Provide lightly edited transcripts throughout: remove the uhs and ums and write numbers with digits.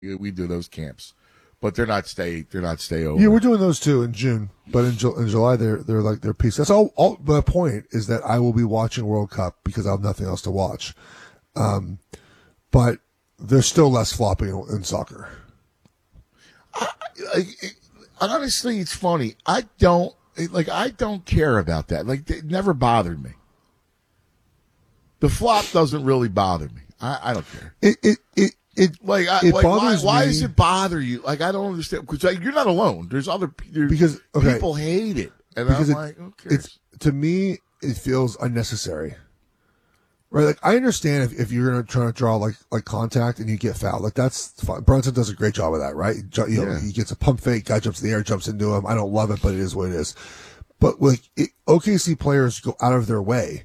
We do those camps, but they're not stay over. Yeah, we're doing those too in June, but in July they're like their piece. That's all. The point is that I will be watching World Cup because I have nothing else to watch. But there's still less flopping in soccer. Honestly, it's funny. I don't care about that. Like, it never bothered me. The flop doesn't really bother me. I don't care. Why does it bother you? Like, I don't understand, because you're not alone. There's people hate it, and I'm like, who cares? To me, it feels unnecessary. Right, like I understand if you're gonna try to draw like contact and you get fouled, like that's fine. Brunson does a great job of that, right? He gets a pump fake, guy jumps in the air, jumps into him. I don't love it, but it is what it is. But OKC players go out of their way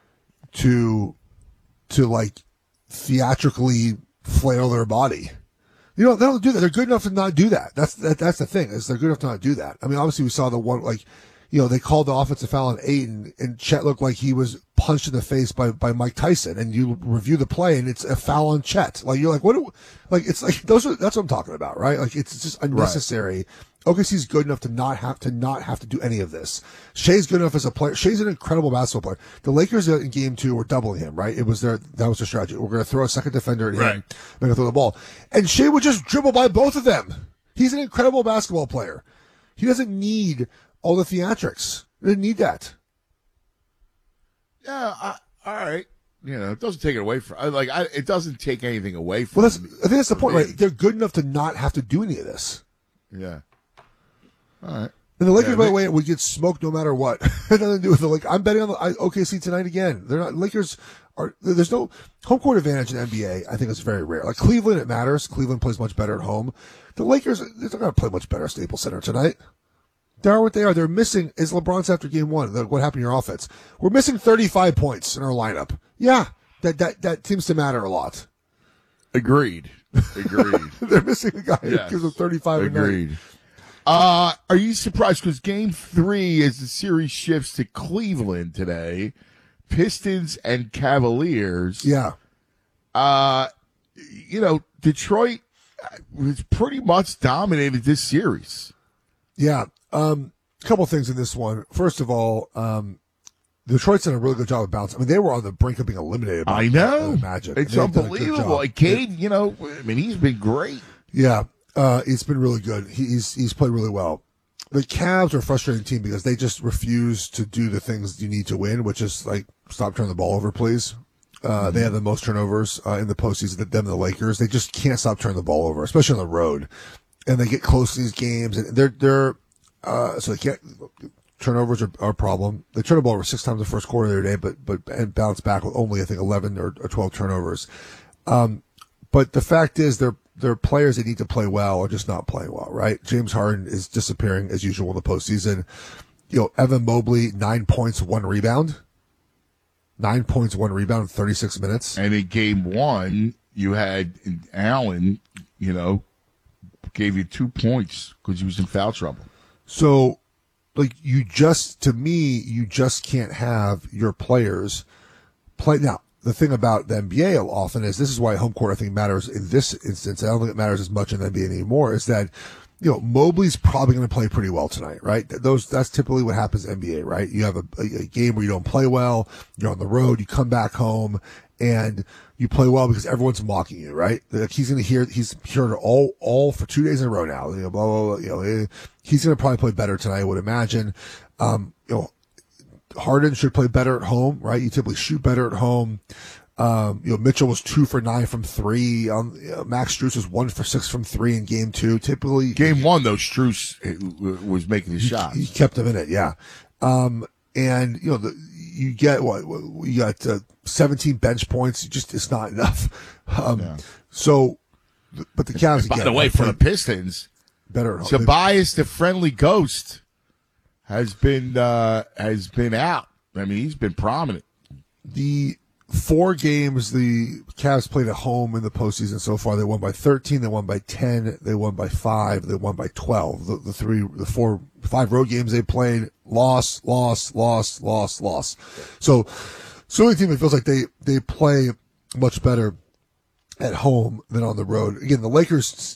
to like theatrically flail their body. They don't do that. They're good enough to not do that. That's the thing, is they're good enough to not do that. I mean, obviously we saw the one, they called the offensive foul on Ayton, and Chet looked like he was punched in the face by Mike Tyson. And you review the play, and it's a foul on Chet. Like, you're like, that's what I'm talking about, right? Like, it's just unnecessary. Right. OKC's good enough to not have to do any of this. Shea's good enough as a player. Shea's an incredible basketball player. The Lakers in game 2 were doubling him, right? That was their strategy. We're going to throw a second defender at him, make him throw the ball. And Shea would just dribble by both of them. He's an incredible basketball player. He doesn't need all the theatrics. He didn't need that. Yeah, all right. It doesn't take it away from. It doesn't take anything away from. Well, I think that's the point, right? They're good enough to not have to do any of this. Yeah. All right. And the Lakers, by the way, would get smoked no matter what. Nothing to do with the Lakers. I'm betting on the OKC tonight again. They're not. Lakers are. There's no home court advantage in the NBA. I think it's very rare. Like Cleveland, it matters. Cleveland plays much better at home. The Lakers, they're not going to play much better at Staples Center tonight. They are what they are. They're missing, as LeBron's after game 1, what happened to your offense? We're missing 35 points in our lineup. Yeah, that seems to matter a lot. Agreed. They're missing a guy who gives them 35 Agreed. Are you surprised? Because game 3, as the series shifts to Cleveland today, Pistons and Cavaliers. Yeah. Detroit was pretty much dominated this series. Yeah. A couple things in this one. First of all, Detroit's done a really good job of bouncing. I mean, they were on the brink of being eliminated by I know. Magic. It's unbelievable. Like Cade, he's been great. Yeah. It's been really good. He's played really well. The Cavs are a frustrating team because they just refuse to do the things you need to win, which is like stop turning the ball over, please. They have the most turnovers in the postseason than them, the Lakers. They just can't stop turning the ball over, especially on the road. And they get close to these games, and so they can't. Turnovers are a problem. They turned the ball over 6 times the first quarter the other day, and bounced back with only, I think, 11 or 12 turnovers. But the fact is, they're players that need to play well are just not playing well, right? James Harden is disappearing as usual in the postseason. Evan Mobley, 9 points, 1 rebound. 9 points, 1 rebound in 36 minutes. And in game 1, you had Allen, gave you 2 points because he was in foul trouble. So, you just can't have your players play. Now, the thing about the NBA often is, this is why home court, I think, matters in this instance. I don't think it matters as much in the NBA anymore, is that, Mobley's probably going to play pretty well tonight, right? That's typically what happens in the NBA, right? You have a game where you don't play well, you're on the road, you come back home, and you play well because everyone's mocking you, right? Like he's heard it all for 2 days in a row now. Blah, blah, blah, he's going to probably play better tonight, I would imagine. Harden should play better at home, right? You typically shoot better at home. Mitchell was 2 for 9 from 3. Max Strus was 1 for 6 from 3 in game 2. Typically, game 1 though, Strus was making the shots. He kept them in it, yeah. And you get you got 17 bench points. It's not enough. So, but the Cavs. By the way, for the Pistons, better. Tobias, the friendly ghost, has been out. I mean, he's been prominent. The 4 games the Cavs played at home in the postseason so far, they won by 13, they won by 10, they won by 5, they won by 12. The 5 road games they played, loss. So the only team that feels like they play much better at home than on the road. Again, the Lakers